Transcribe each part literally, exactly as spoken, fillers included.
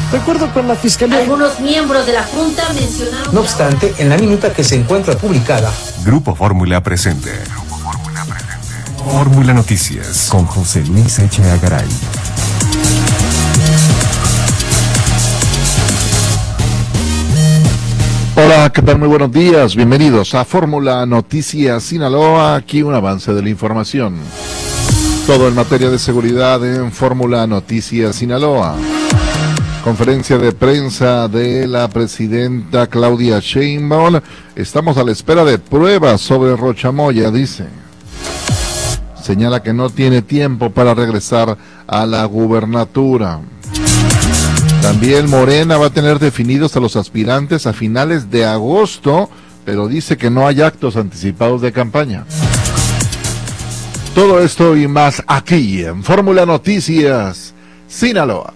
Recuerdo con la fiscalía. Algunos miembros de la Junta mencionaron... No obstante, en la minuta que se encuentra publicada... Grupo Fórmula presente. Grupo Fórmula presente. Fórmula Noticias. Con José Luis Echeagaray. Hola, ¿qué tal? Muy buenos días. Bienvenidos a Fórmula Noticias Sinaloa. Aquí un avance de la información. Todo en materia de seguridad en Fórmula Noticias Sinaloa. Conferencia de prensa de la presidenta Claudia Sheinbaum. Estamos a la espera de pruebas sobre Rocha Moya, dice. Señala que no tiene tiempo para regresar a la gubernatura. También Morena va a tener definidos a los aspirantes a finales de agosto, pero dice que no hay actos anticipados de campaña. Todo esto y más aquí en Fórmula Noticias Sinaloa.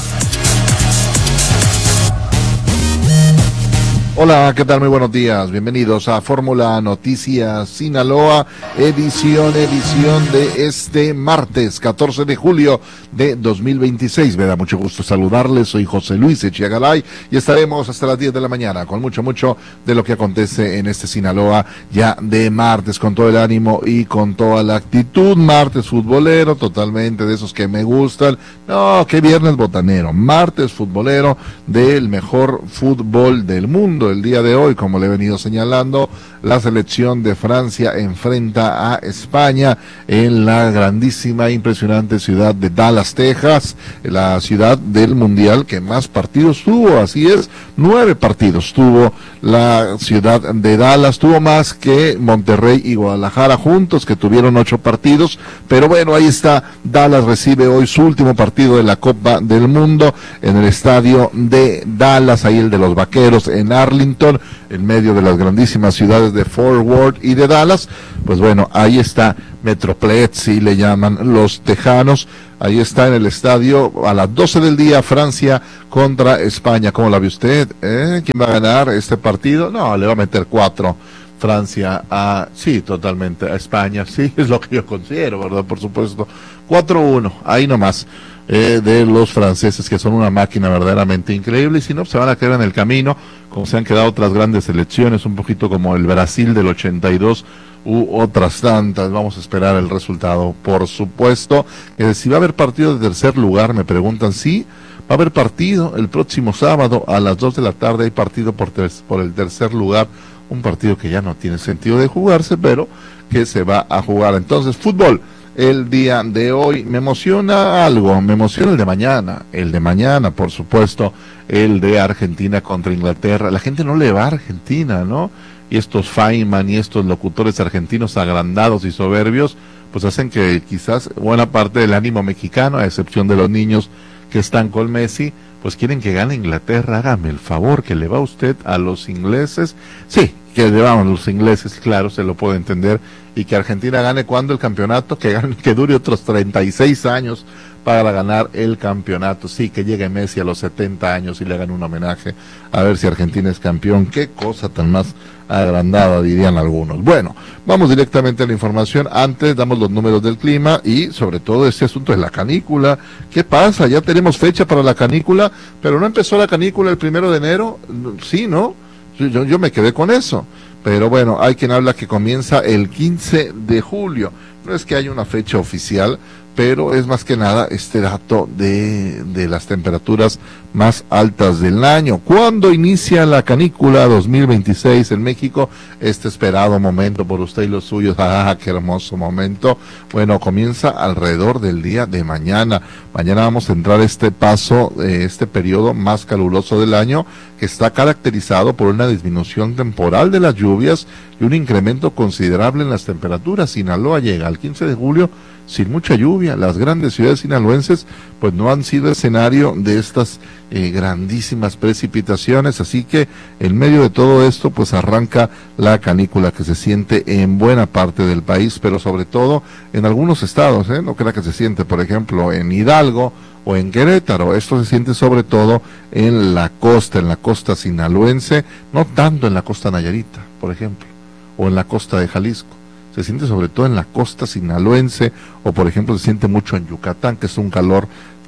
Hola, ¿qué tal? Muy buenos días. Bienvenidos a Fórmula Noticias Sinaloa, edición, edición de este martes, catorce de julio de dos mil veintiséis. Me da mucho gusto saludarles. Soy José Luis Echeagaray y estaremos hasta las diez de la mañana con mucho, mucho de lo que acontece en este Sinaloa ya de martes, con todo el ánimo y con toda la actitud. Martes futbolero, totalmente de esos que me gustan. No, que viernes botanero. Martes futbolero del mejor fútbol del mundo. El día de hoy, como le he venido señalando, la selección de Francia enfrenta a España en la grandísima, impresionante ciudad de Dallas, Texas, la ciudad del mundial que más partidos tuvo. Así es, nueve partidos tuvo la ciudad de Dallas, tuvo más que Monterrey y Guadalajara juntos, que tuvieron ocho partidos, pero bueno, ahí está. Dallas recibe hoy su último partido de la Copa del Mundo en el estadio de Dallas, ahí el de los Vaqueros en Arlington, en medio de las grandísimas ciudades de Fort Worth y de Dallas. Pues bueno, ahí está Metroplex, y le llaman los tejanos. Ahí está en el estadio a las doce del día, Francia contra España. ¿Cómo la ve usted? ¿Eh? ¿Quién va a ganar este partido? No, le va a meter cuatro Francia a, sí, totalmente, a España. Sí, es lo que yo considero, ¿verdad? Por supuesto. cuatro uno, ahí nomás. Eh, de los franceses, que son una máquina verdaderamente increíble, y si no, se van a quedar en el camino, como se han quedado otras grandes selecciones, un poquito como el Brasil del ochenta y dos, u otras tantas. Vamos a esperar el resultado, por supuesto. Eh, si va a haber partido de tercer lugar, me preguntan. Sí, va a haber partido el próximo sábado a las dos de la tarde, hay partido por, ter por el tercer lugar, un partido que ya no tiene sentido de jugarse, pero que se va a jugar. Entonces, fútbol. El día de hoy me emociona algo, me emociona el de mañana, el de mañana, por supuesto, el de Argentina contra Inglaterra. La gente no le va a Argentina, ¿no? Y estos Feynman y estos locutores argentinos agrandados y soberbios, pues hacen que quizás buena parte del ánimo mexicano, a excepción de los niños que están con Messi, pues quieren que gane Inglaterra. Hágame el favor, que le va usted a los ingleses. Sí, que le vamos a los ingleses, claro, se lo puedo entender. Y que Argentina gane, ¿cuándo el campeonato? Que gane, que dure otros treinta y seis años para ganar el campeonato. Sí, que llegue Messi a los setenta años y le hagan un homenaje, a ver si Argentina es campeón. Qué cosa tan más agrandada, dirían algunos. Bueno, vamos directamente a la información. Antes damos los números del clima y sobre todo este asunto de la canícula. ¿Qué pasa? Ya tenemos fecha para la canícula, pero no empezó la canícula el primero de enero. Sí, ¿no? Yo, yo me quedé con eso. Pero bueno, hay quien habla que comienza el quince de julio. No es que haya una fecha oficial, pero es más que nada este dato de, de las temperaturas más altas del año. ¿Cuándo inicia la canícula dos mil veintiséis en México? Este esperado momento por usted y los suyos. ¡Ah, qué hermoso momento! Bueno, comienza alrededor del día de mañana. Mañana vamos a entrar a este paso, eh, este periodo más caluroso del año, que está caracterizado por una disminución temporal de las lluvias y un incremento considerable en las temperaturas. Sinaloa llega al quince de julio sin mucha lluvia. Las grandes ciudades sinaloenses pues no han sido escenario de estas eh, grandísimas precipitaciones, así que en medio de todo esto pues arranca la canícula que se siente en buena parte del país, pero sobre todo en algunos estados, ¿eh? No crea que se siente, por ejemplo, en Hidalgo o en Querétaro. Esto se siente sobre todo en la costa, en la costa sinaloense, no tanto en la costa nayarita, por ejemplo, o en la costa de Jalisco. Se siente sobre todo en la costa sinaloense, o por ejemplo se siente mucho en Yucatán, que es un calor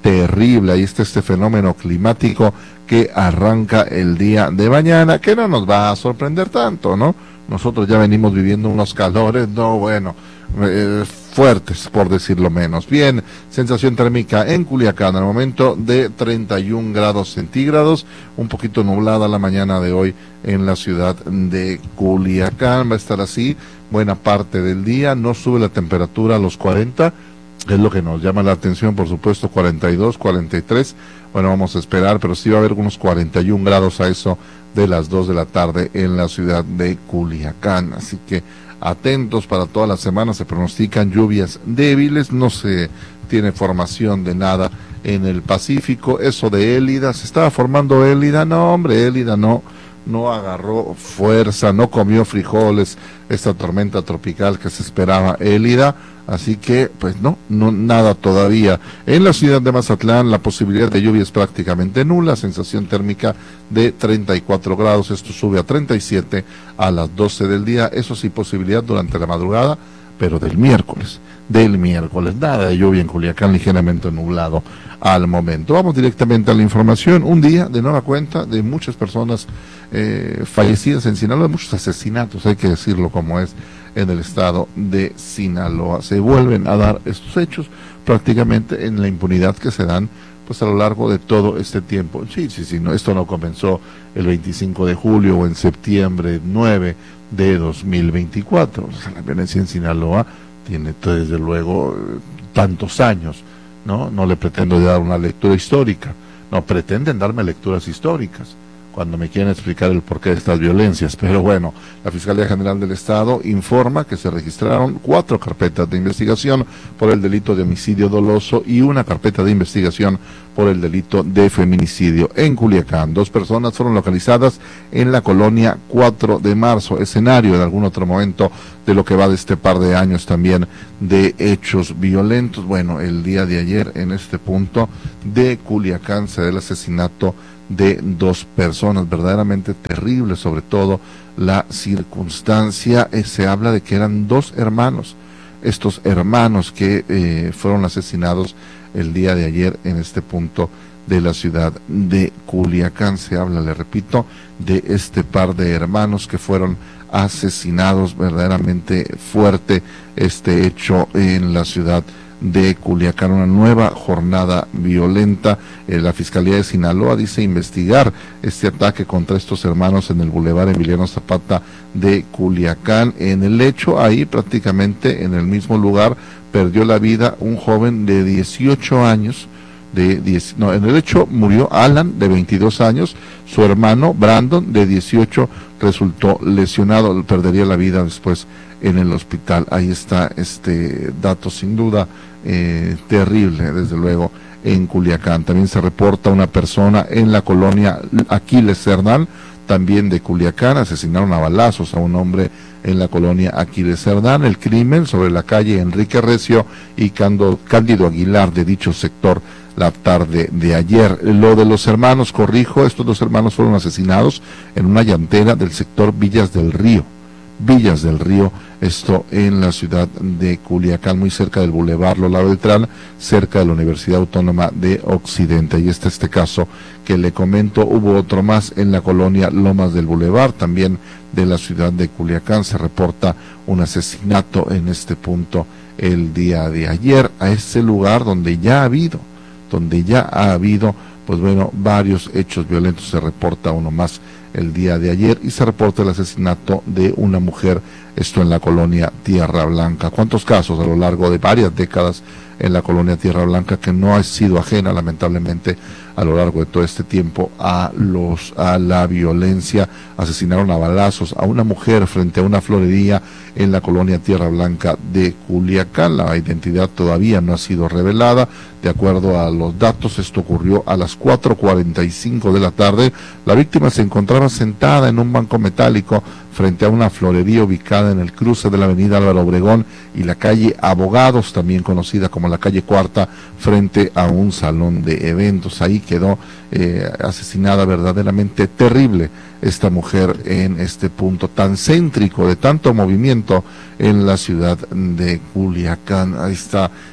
terrible. Ahí está este fenómeno climático que arranca el día de mañana, que no nos va a sorprender tanto, ¿no? Nosotros ya venimos viviendo unos calores, no, bueno, eh, fuertes, por decirlo menos. Bien, sensación térmica en Culiacán, al momento de treinta y un grados centígrados, un poquito nublada la mañana de hoy en la ciudad de Culiacán. Va a estar así buena parte del día, no sube la temperatura a los cuarenta, es lo que nos llama la atención, por supuesto, cuarenta y dos, cuarenta y tres, bueno, vamos a esperar, pero sí va a haber unos cuarenta y un grados a eso de las dos de la tarde en la ciudad de Culiacán, así que atentos para toda la semana. Se pronostican lluvias débiles, no se tiene formación de nada en el Pacífico. Eso de Élida, se estaba formando Élida, no hombre, Élida no, no agarró fuerza, no comió frijoles esta tormenta tropical que se esperaba Élida, así que pues no, no nada todavía. En la ciudad de Mazatlán la posibilidad de lluvia es prácticamente nula, sensación térmica de treinta y cuatro grados, esto sube a treinta y siete a las doce del día, eso sí, posibilidad durante la madrugada, pero del miércoles, del miércoles, nada de lluvia en Culiacán, ligeramente nublado al momento. Vamos directamente a la información. Un día de nueva cuenta de muchas personas eh, fallecidas en Sinaloa, muchos asesinatos, hay que decirlo como es, en el estado de Sinaloa. Se vuelven a dar estos hechos prácticamente en la impunidad que se dan pues a lo largo de todo este tiempo. Sí, sí, sí, no, esto no comenzó el veinticinco de julio o en septiembre nueve de dos mil veinticuatro. O sea, la violencia en Sinaloa tiene desde luego tantos años, ¿no? No le pretendo dar una lectura histórica, no pretenden darme lecturas históricas cuando me quieren explicar el porqué de estas violencias, pero bueno, la Fiscalía General del Estado informa que se registraron cuatro carpetas de investigación por el delito de homicidio doloso y una carpeta de investigación por el delito de feminicidio en Culiacán. Dos personas fueron localizadas en la colonia cuatro de marzo, escenario en algún otro momento de lo que va de este par de años también de hechos violentos. Bueno, el día de ayer en este punto de Culiacán se da el asesinato de dos personas, verdaderamente terrible, sobre todo la circunstancia. Eh, se habla de que eran dos hermanos, estos hermanos que eh, fueron asesinados el día de ayer en este punto de la ciudad de Culiacán. Se habla, le repito, de este par de hermanos que fueron asesinados. Verdaderamente fuerte este hecho en la ciudad de Culiacán, una nueva jornada violenta. Eh, la Fiscalía de Sinaloa dice investigar este ataque contra estos hermanos en el Boulevard Emiliano Zapata de Culiacán. En el hecho, ahí prácticamente en el mismo lugar, perdió la vida un joven de dieciocho años, de diez, no, en el hecho murió Alan, de veintidós años, su hermano Brandon, de dieciocho, resultó lesionado, perdería la vida después en el hospital. Ahí está este dato sin duda eh, terrible, desde luego, en Culiacán. También se reporta una persona en la colonia Aquiles Cerdán, también de Culiacán, asesinaron a balazos a un hombre en la colonia Aquiles Cerdán. El crimen sobre la calle Enrique Recio y Cándido Aguilar de dicho sector la tarde de ayer. Lo de los hermanos, corrijo, estos dos hermanos fueron asesinados en una llantera del sector Villas del Río. Villas del Río, esto en la ciudad de Culiacán, muy cerca del Boulevard Lola Beltrán, cerca de la Universidad Autónoma de Occidente. Y está este caso que le comento. Hubo otro más en la colonia Lomas del Boulevard, también de la ciudad de Culiacán. Se reporta un asesinato en este punto el día de ayer, a ese lugar donde ya ha habido, donde ya ha habido, pues bueno, varios hechos violentos. Se reporta uno más el día de ayer y se reporta el asesinato de una mujer, esto en la colonia Tierra Blanca. ¿Cuántos casos a lo largo de varias décadas en la colonia Tierra Blanca, que no ha sido ajena lamentablemente a lo largo de todo este tiempo a los a la violencia? Asesinaron a balazos a una mujer frente a una florería en la colonia Tierra Blanca de Culiacán. La identidad todavía no ha sido revelada. De acuerdo a los datos, esto ocurrió a las cuatro cuarenta y cinco de la tarde. La víctima se encontraba sentada en un banco metálico frente a una florería ubicada en el cruce de la avenida Álvaro Obregón y la calle Abogados, también conocida como la calle Cuarta, frente a un salón de eventos. Ahí quedó eh, asesinada, verdaderamente terrible esta mujer en este punto tan céntrico, de tanto movimiento en la ciudad de Culiacán. Ahí está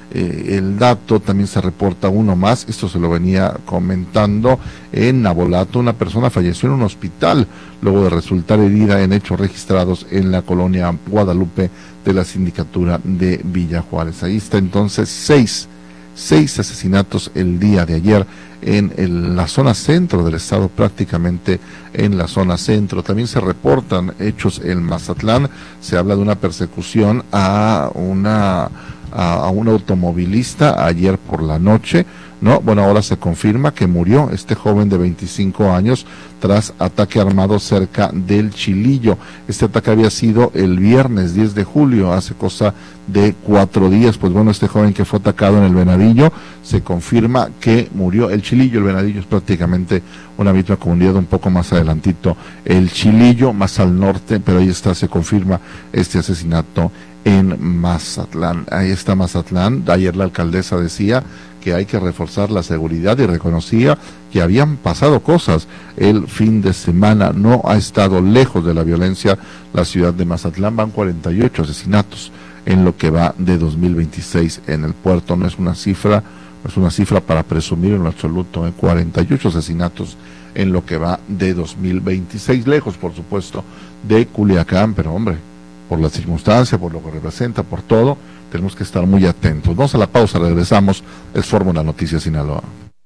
eh, el dato, también se reporta uno más, esto se lo venía comentando, en Navolato una persona falleció en un hospital luego de resultar herida en hechos registrados en la colonia Guadalupe de la sindicatura de Villa Juárez. Ahí está entonces seis, seis asesinatos el día de ayer en el, la zona centro del estado, prácticamente en la zona centro. También se reportan hechos en Mazatlán, se habla de una persecución a una a, a un automovilista ayer por la noche, ¿no? Bueno, ahora se confirma que murió este joven de veinticinco años tras ataque armado cerca del Chilillo. Este ataque había sido el viernes diez de julio, hace cosa de cuatro días. Pues bueno, este joven que fue atacado en el Venadillo, se confirma que murió. El Chilillo, el Venadillo es prácticamente una misma comunidad, un poco más adelantito el Chilillo, más al norte, pero ahí está, se confirma este asesinato en Mazatlán. Ahí está Mazatlán. Ayer la alcaldesa decía que hay que reforzar la seguridad y reconocía que habían pasado cosas el fin de semana. No ha estado lejos de la violencia la ciudad de Mazatlán. Van cuarenta y ocho asesinatos en lo que va de dos mil veintiséis en el puerto. No es una cifra, no es una cifra para presumir en lo absoluto, ¿eh? cuarenta y ocho asesinatos en lo que va de dos mil veintiséis, lejos por supuesto de Culiacán, pero hombre, por la circunstancia, por lo que representa, por todo, tenemos que estar muy atentos. Vamos a la pausa, regresamos. Es Fórmula Noticias Sinaloa.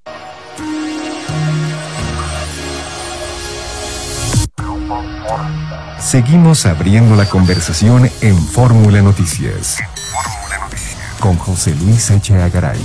Seguimos abriendo la conversación en Fórmula Noticias. Con José Luis Echeagaray.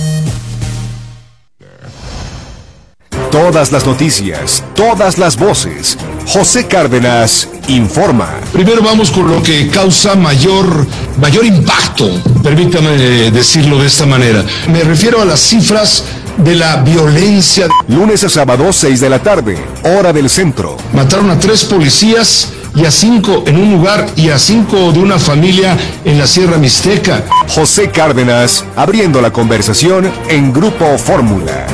Todas las noticias, todas las voces. José Cárdenas informa. Primero vamos con lo que causa mayor, mayor impacto, permítame decirlo de esta manera. Me refiero a las cifras de la violencia. Lunes a sábado, seis de la tarde, hora del centro. Mataron a tres policías y a cinco en un lugar y a cinco de una familia en la Sierra Mixteca. José Cárdenas, abriendo la conversación en Grupo Fórmula.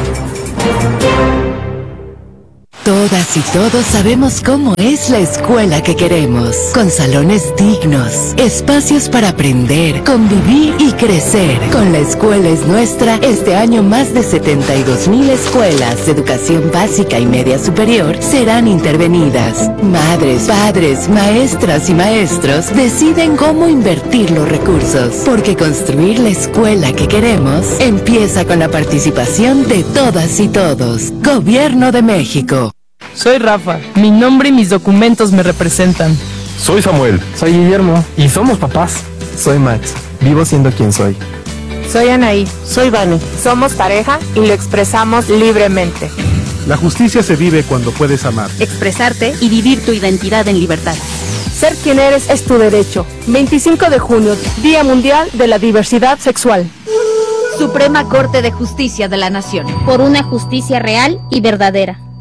Todas y todos sabemos cómo es la escuela que queremos, con salones dignos, espacios para aprender, convivir y crecer. Con La Escuela es Nuestra, este año más de setenta y dos mil escuelas de educación básica y media superior serán intervenidas. Madres, padres, maestras y maestros deciden cómo invertir los recursos, porque construir la escuela que queremos empieza con la participación de todas y todos. Gobierno de México. Soy Rafa, mi nombre y mis documentos me representan. Soy Samuel. Soy Guillermo. Y somos papás. Soy Max, vivo siendo quien soy. Soy Anaí. Soy Vane. Somos pareja y lo expresamos libremente. La justicia se vive cuando puedes amar, expresarte y vivir tu identidad en libertad. Ser quien eres es tu derecho. veinticinco de junio, Día Mundial de la Diversidad Sexual. Suprema Corte de Justicia de la Nación. Por una justicia real y verdadera.